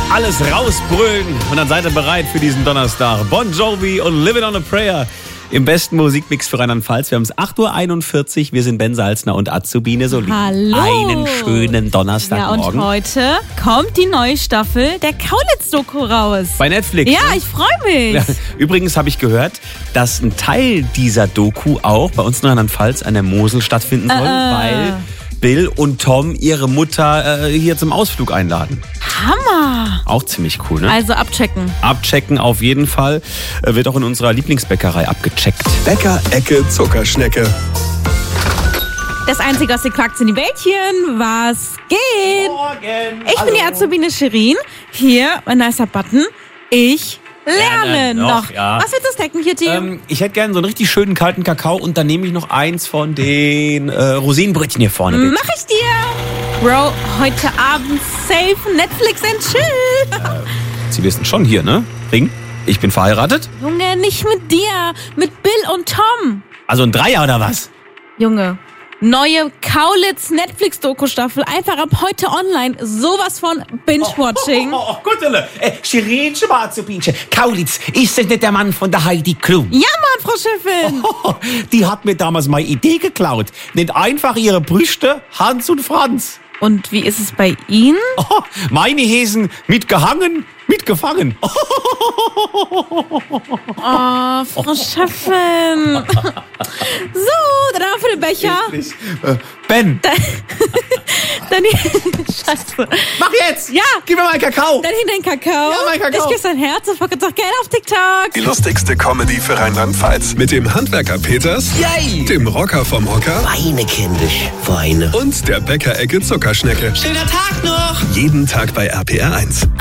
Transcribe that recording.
alles rausbrüllen. Und dann seid ihr bereit für diesen Donnerstag. Bon Jovi und Living on a Prayer im besten Musikmix für Rheinland-Pfalz. Wir haben es 8:41 Uhr. Wir sind Ben Salzner und Azubine Solin. Hallo. Einen schönen Donnerstagmorgen. Ja, und heute kommt die neue Staffel der Kaulitz-Doku raus. Bei Netflix. Ja, ich freue mich. Ja, übrigens habe ich gehört, dass ein Teil dieser Doku auch bei uns in Rheinland-Pfalz an der Mosel stattfinden soll, weil Bill und Tom ihre Mutter hier zum Ausflug einladen. Hammer. Auch ziemlich cool, ne? Also abchecken. Abchecken auf jeden Fall. Wird auch in unserer Lieblingsbäckerei abgecheckt. Bäcker-Ecke Zuckerschnecke. Das Einzige, was ihr quackt, sind die Bällchen. Was geht? Morgen. Ich bin die Azubine Shirin. Hier, ein nicer Button. Ich lerne noch. Ja. Was willst du snacken hier, Team? Ich hätte gerne so einen richtig schönen kalten Kakao und dann nehme ich noch eins von den Rosinenbrötchen hier vorne mit. Mach ich dir. Bro, heute Abend safe Netflix and chill. Sie wissen schon hier, ne? Ring, ich bin verheiratet. Junge, nicht mit dir. Mit Bill und Tom. Also ein Dreier oder was? Junge, neue Kaulitz-Netflix-Doku-Staffel. Einfach ab heute online. Sowas von Binge-Watching. Oh, Guttele, Shirinchen, Azubinchen. Kaulitz, ist das nicht der Mann von der Heidi Klum? Ja, Mann, Frau Chefin. Die hat mir damals meine Idee geklaut. Nennt einfach ihre Brüste Hans und Franz. Und wie ist es bei Ihnen? Oh, meine Häsen mitgehangen, mitgefangen. Oh, Frau Chefin. So, dann haben wir für den Becher. Ben, Dann Scheiße. mach jetzt! Ja. Gib mir mal Kakao! Dann hinter den Kakao. Ja, mein Kakao. Ich küsse dein Herz und folgt doch gerne auf TikTok. Die lustigste Comedy für Rheinland-Pfalz. Mit dem Handwerker Peters, Yay! dem Rocker vom Hocker Weine, kindisch, Weine. und der Bäcker-Ecke Zuckerschnecke. Schöner Tag noch! Jeden Tag bei RPR 1.